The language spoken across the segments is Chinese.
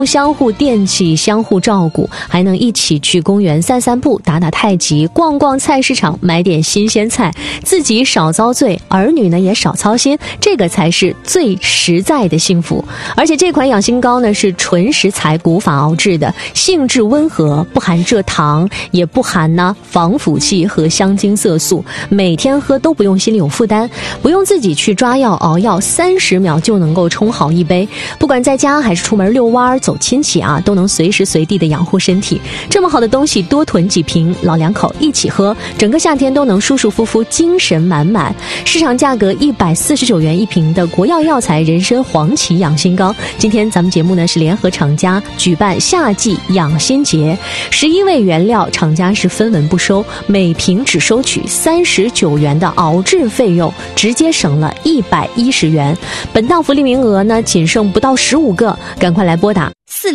相互惦记，相互照顾，还能一起去公园散散步，打打太极，逛逛菜市场，买点新鲜菜，自己少遭罪，儿女呢也少操心，这个才是最实在的幸福。而且这款养心膏呢是纯食材古法熬制的，性质温和，不含蔗糖，也不含防腐剂和香精色素，每天喝都不用心里有负担，不用自己去抓药熬药，30秒就能够冲好一杯。不管在家还是出门遛弯走亲戚都能随时随地的养护身体。这么好的东西多囤几瓶，老两口一起喝，整个夏天都能舒舒服服，精神满满。市场价格149元一瓶的国药药材人参黄芪养心膏，今天咱们节目呢是联合厂家举办夏季养心节，11味原料厂家是分文不收，每瓶只收取39元的熬制费用，直接省了110元。本档福利名额呢仅剩不到15个，赶快来拨打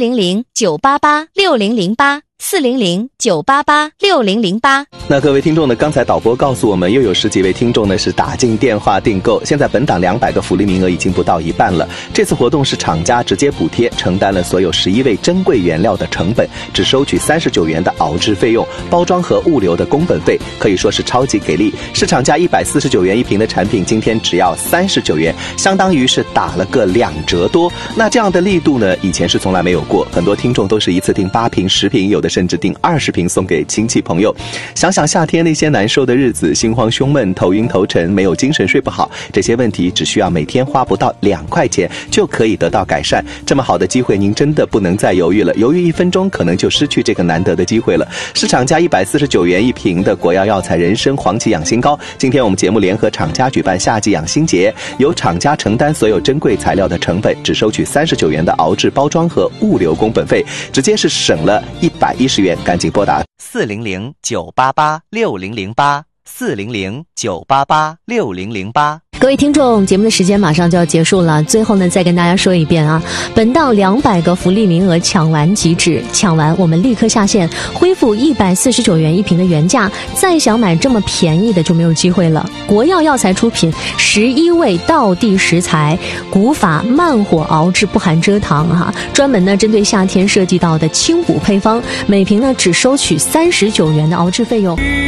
400-988-6008，400-988-6008。 那各位听众呢，刚才导播告诉我们，又有10几位听众呢是打进电话订购，现在本档200个福利名额已经不到一半了。这次活动是厂家直接补贴，承担了所有11味珍贵原料的成本，只收取39元的熬制费用，包装和物流的工本费，可以说是超级给力。市场价149元一瓶的产品，今天只要39元，相当于是打了个2折多。那这样的力度呢，以前是从来没有过，很多听众都是一次订8瓶、10瓶，有的甚至订20瓶送给亲戚朋友。想想夏天那些难受的日子，心慌胸闷，头晕头沉，没有精神，睡不好，这些问题只需要每天花不到2块钱就可以得到改善。这么好的机会，您真的不能再犹豫了，犹豫1分钟可能就失去这个难得的机会了。市场价149元一瓶的国药药材人参黄芪养心膏，今天我们节目联合厂家举办夏季养心节，由厂家承担所有珍贵材料的成本，只收取39元的熬制包装和物流工本费，直接是省了110元，赶紧拨打 400-988-6008，400-988-6008。 各位听众，节目的时间马上就要结束了，最后呢再跟大家说一遍本档200个福利名额抢完即止，抢完我们立刻下线，恢复149元一瓶的原价，再想买这么便宜的就没有机会了。国药药材出品11味道地食材，古法慢火熬制，不含蔗糖专门呢针对夏天设计到的清补配方，每瓶呢只收取39元的熬制费用。